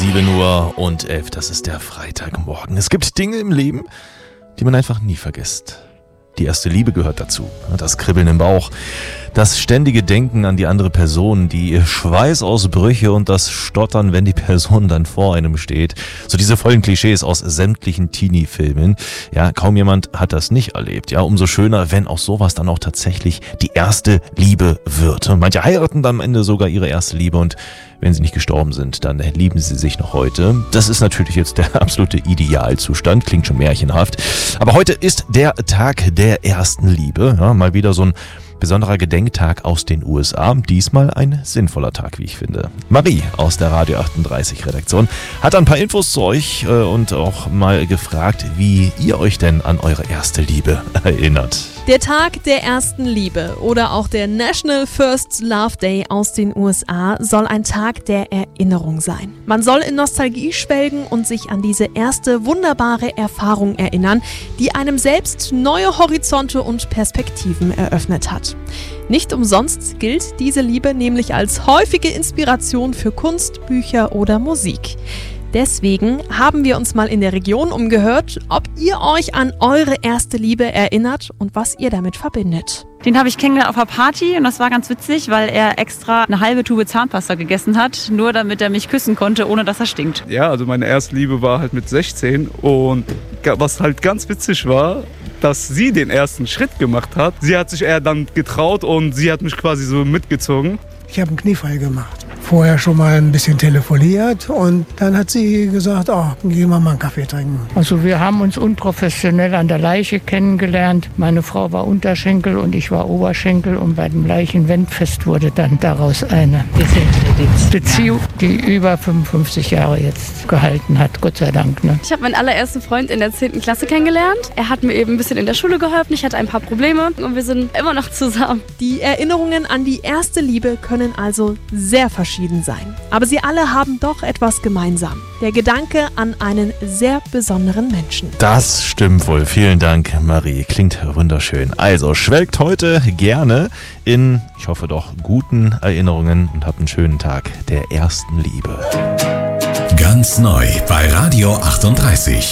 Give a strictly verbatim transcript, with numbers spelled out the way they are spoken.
sieben Uhr und elf, das ist der Freitagmorgen. Es gibt Dinge im Leben, die man einfach nie vergisst. Die erste Liebe gehört dazu, das Kribbeln im Bauch, das ständige Denken an die andere Person, die Schweißausbrüche und das Stottern, wenn die Person dann vor einem steht. So diese vollen Klischees aus sämtlichen Teenie-Filmen. Ja, kaum jemand hat das nicht erlebt. Ja, umso schöner, wenn auch sowas dann auch tatsächlich die erste Liebe wird. Und manche heiraten dann am Ende sogar ihre erste Liebe und wenn sie nicht gestorben sind, dann lieben sie sich noch heute. Das ist natürlich jetzt der absolute Idealzustand, klingt schon märchenhaft. Aber heute ist der Tag der ersten Liebe. Ja, mal wieder so ein besonderer Gedenktag aus den U S A. Diesmal ein sinnvoller Tag, wie ich finde. Marie aus der Radio achtunddreißig Redaktion hat ein paar Infos zu euch äh, und auch mal gefragt, wie ihr euch denn an eure erste Liebe erinnert. Der Tag der ersten Liebe oder auch der National First Love Day aus den U S A soll ein Tag der Erinnerung sein. Man soll in Nostalgie schwelgen und sich an diese erste wunderbare Erfahrung erinnern, die einem selbst neue Horizonte und Perspektiven eröffnet hat. Nicht umsonst gilt diese Liebe nämlich als häufige Inspiration für Kunst, Bücher oder Musik. Deswegen haben wir uns mal in der Region umgehört, ob ihr euch an eure erste Liebe erinnert und was ihr damit verbindet. Den habe ich kennengelernt auf einer Party und das war ganz witzig, weil er extra eine halbe Tube Zahnpasta gegessen hat, nur damit er mich küssen konnte, ohne dass er stinkt. Ja, also meine erste Liebe war halt mit sechzehn und was halt ganz witzig war, dass sie den ersten Schritt gemacht hat. Sie hat sich eher dann getraut und sie hat mich quasi so mitgezogen. Ich habe einen Kniefall gemacht. Vorher schon mal ein bisschen telefoniert und dann hat sie gesagt, oh, gehen wir mal einen Kaffee trinken. Also wir haben uns unprofessionell an der Leiche kennengelernt. Meine Frau war Unterschenkel und ich war Oberschenkel und bei dem Leichenwendfest wurde dann daraus eine Beziehung, die über fünfundfünfzig Jahre jetzt gehalten hat, Gott sei Dank. Ne? Ich habe meinen allerersten Freund in der zehnten Klasse kennengelernt. Er hat mir eben ein bisschen in der Schule geholfen, ich hatte ein paar Probleme und wir sind immer noch zusammen. Die Erinnerungen an die erste Liebe können also sehr verschieden sein. Aber sie alle haben doch etwas gemeinsam. Der Gedanke an einen sehr besonderen Menschen. Das stimmt wohl. Vielen Dank, Marie. Klingt wunderschön. Also, schwelgt heute gerne in, ich hoffe doch, guten Erinnerungen und habt einen schönen Tag der ersten Liebe. Ganz neu bei Radio achtunddreißig.